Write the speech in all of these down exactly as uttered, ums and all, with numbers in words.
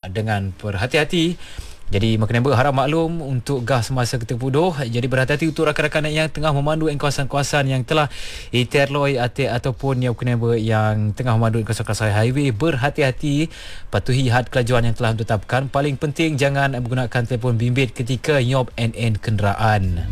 dengan berhati-hati. Jadi Makenember harap maklum untuk gas semasa ketika puduh. Jadi berhati-hati untuk rakan-rakan yang tengah memandu di kawasan-kawasan yang telah iterloi ati ataupun yang Makenember yang tengah memandu di kawasan-kawasan highway. Berhati-hati, patuhi had kelajuan yang telah ditetapkan. Paling penting jangan menggunakan telefon bimbit ketika nyob N N kenderaan.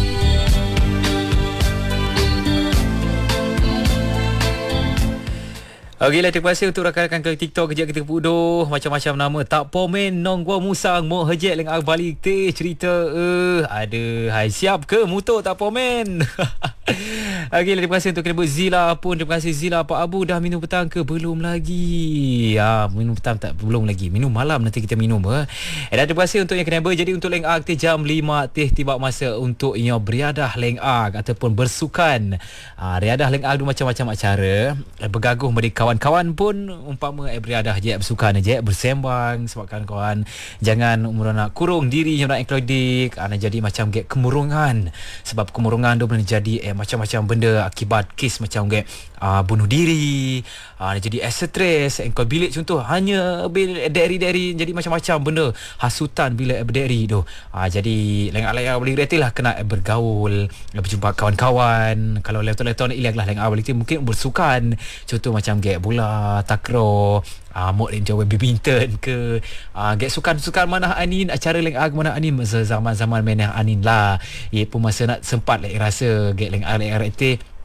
Okeylah, terima kasih untuk rakan-rakan ke TikTok kejap ketika puduh. Macam-macam nama. Tak pomen nong gua musang mo hejek leng ak balik teh cerita eh ada hai siap ke muto tak pomen. Okeylah, terima kasih untuk Kenebut Zila pun. Terima kasih Zila. Pak Abu dah minum petang ke? Belum lagi. Ah, minum petang tak? Belum lagi. Minum malam nanti kita minum eh. Dan terima kasih untuk yang Kenebut. Jadi untuk leng ak teh jam lima teh tiba masa untuk yang beriadah leng ak ataupun bersukan. Ah, riadah leng ak ada macam-macam acara. Bergaguh mereka kawan-kawan pun umpama eh, beriadah je bersukan je bersembang sebab kawan-kawan jangan umur nak kurung diri yang nak eklodik ana jadi macam get kemurungan sebab kemurungan tu boleh jadi eh, macam-macam benda akibat kes macam get uh, bunuh diri uh, jadi stres engkau bilik contoh hanya bil dari-dari jadi macam-macam benda hasutan bila berdiri tu uh, jadi leng-leng boleh retilah kena bergaul berjumpa kawan-kawan kalau leton-leton ilanglah leng awal itu mungkin bersukan contoh macam get bola, takraw, uh, mod enjoy badminton ke uh, get sukan-sukan mana anin acara leng ag mana anin masa zaman-zaman main anin lah. Ia pun masa nak sempat lek rasa get leng ag leng ag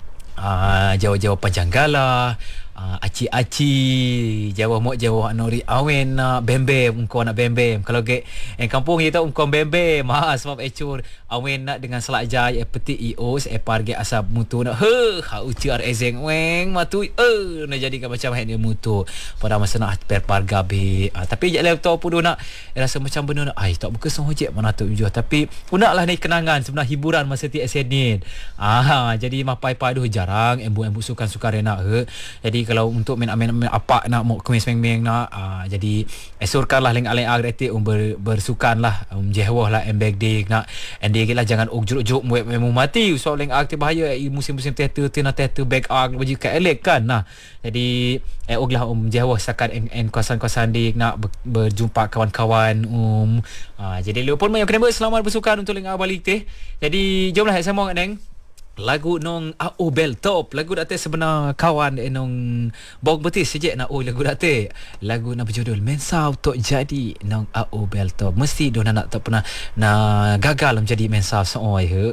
uh, jauh-jauh panjanggala Uh, aci-aci jawah mok jawah nori awen nak bembem engkau nak bembem kalau ke yang kampung kita engkau bembem ha sebab ecur awen nak dengan selak jai peti ios e parge asap mutu nak he ha ucar ezeng weng matu eh nak jadikan macam hak dia mutu pada masa nak per parga be uh, tapi jak laptop pun nak rasa macam benda nak ai tak buka sonjek mana tu jual tapi punaklah ni kenangan sebenarnya hiburan masa ti senin ah jadi mapai paduh jarang embu-embu sukan-sukan nak he jadi kalau untuk main main, main apa nak mau kemis meng-meng nak uh, jadi esurkanlah leng aleng agretik um ber, bersukanlah um jehwah lah embek dik nak ende lah jangan og jeruk-jeruk memu mati so leng ag bahaya musim-musim teater tina teater back ag baju ka elek kan nah jadi eh og lah um jehwah sakat en, en kawasan-kawasan dik nak ber, berjumpa kawan-kawan um uh, jadi leupun yang kena selamat bersukan untuk leng ag balik teh jadi jomlah sama neng lagu nong A O Bel Top lagu date sebenar kawan eh, nong bog betis sejak nak oh lagu date lagu nak berjudul Mensa untuk jadi nong A O Bel Top mesti dona nak tak pernah nak gagal menjadi Mensa sooi he.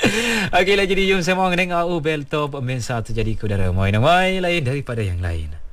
Okeylah jadi jom semua neng A O Bel Top Mensa tu jadi kudara moi nang mai lain daripada yang lain.